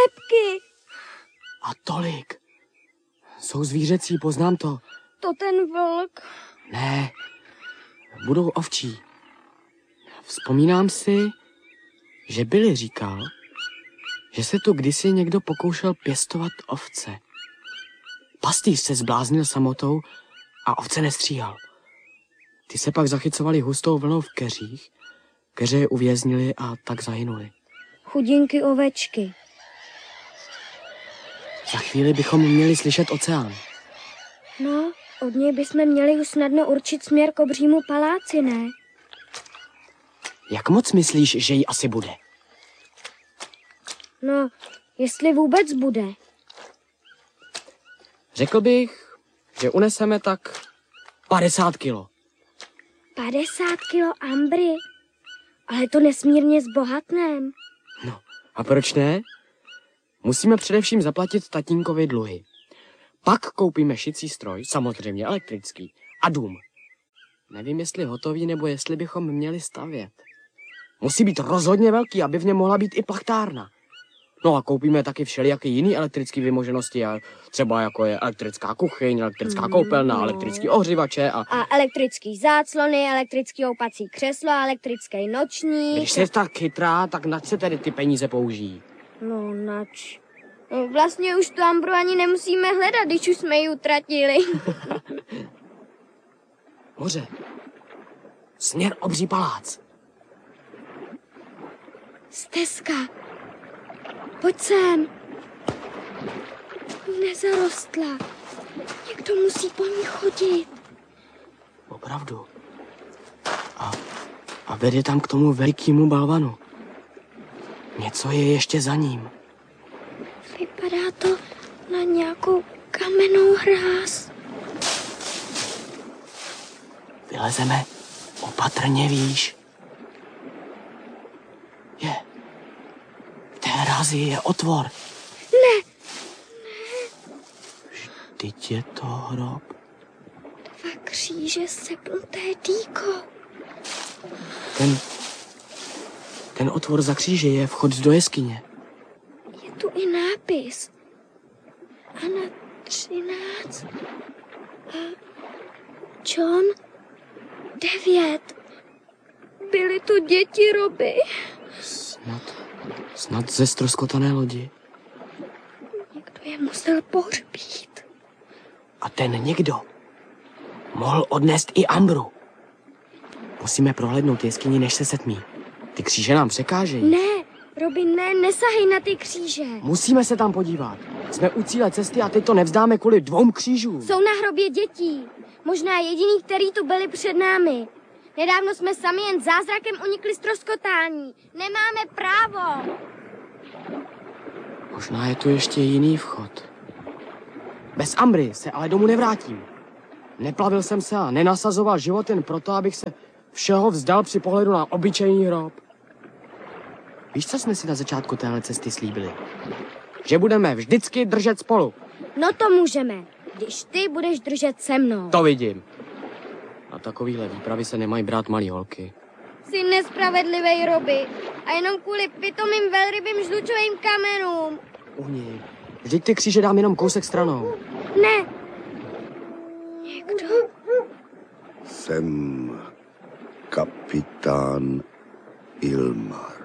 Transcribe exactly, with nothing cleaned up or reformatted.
lebky. A tolik. Jsou zvířecí, poznám to. To ten vlk. Ne, budou ovčí. Vzpomínám si, že Billy říkal, že se tu kdysi někdo pokoušel pěstovat ovce. Pastýř se zbláznil samotou a ovce nestříhal. Ty se pak zachycovali hustou vlnou v keřích, keře je uvěznili a tak zahynuli. Chudinky ovečky. Za chvíli bychom měli slyšet oceán. No, od něj bychom měli už snadno určit směr k obřímu paláci, ne? Jak moc myslíš, že jí asi bude? No, jestli vůbec bude. Řekl bych, že uneseme tak padesát kilo. padesát kilo ambry? Ale to nesmírně zbohatném. No, a proč ne? Musíme především zaplatit tatínkovi dluhy. Pak koupíme šicí stroj, samozřejmě elektrický, a dům. Nevím, jestli hotový, nebo jestli bychom měli stavět. Musí být rozhodně velký, aby v něm mohla být i plachtárna. No a koupíme taky všelijaké jiné elektrické vymoženosti, a třeba jako je elektrická kuchyň, elektrická koupelna, no. elektrický ohřívače a... A elektrický záclony, elektrický oupací křeslo, elektrický nočník. Když jsi tak chytrá, tak nač se tedy ty peníze použijí? No, nač. No, vlastně už tu ambru ani nemusíme hledat, když už jsme ji utratili. Moře. Směr obří palác. Stezka. Pojď sem. Nezarostla. Někdo musí po ní chodit. Opravdu. A, a vede tam k tomu velikému balvanu. Něco je ještě za ním. Vypadá to na nějakou kamennou hráz. Vylezeme opatrně, víš. Je. V té hrázi je otvor. Ne. Vždyť je to hrob. Dva kříže sepnuté dýko. Ten, ten otvor za kříže je vchod do jeskyně. Je tu i nápis. Ana třináct a John devět. Byly tu děti Roby. Snad, snad ze ztroskotané lodi. Někdo je musel pohřbít. A ten někdo mohl odnést i ambru. Musíme prohlédnout jeskyni, než se setmí. Ty kříže nám překážejí. Ne, Roby, ne, nesahej na ty kříže. Musíme se tam podívat. Jsme u cíle cesty a teď to nevzdáme kvůli dvou křížům. Jsou na hrobě dětí. Možná jediný, který tu byli před námi. Nedávno jsme sami jen zázrakem unikli z troskotání. Nemáme právo. Možná je tu ještě jiný vchod. Bez ambry se ale domů nevrátím. Neplavil jsem se a nenasazoval život jen proto, abych se všeho vzdal při pohledu na obyčejný hrob. Víš, co jsme si na začátku téhle cesty slíbili? Že budeme vždycky držet spolu. No to můžeme, když ty budeš držet se mnou. To vidím. Na takovýhle výpravy se nemají brát malý holky. Jsi nespravedlivej, Roby. A jenom kvůli pitomým velrybým žlučovým kamenům. Uhni. Vždyť ty kříže dám jenom kousek stranou. Ne. Někdo. Jsem kapitán Ilmar.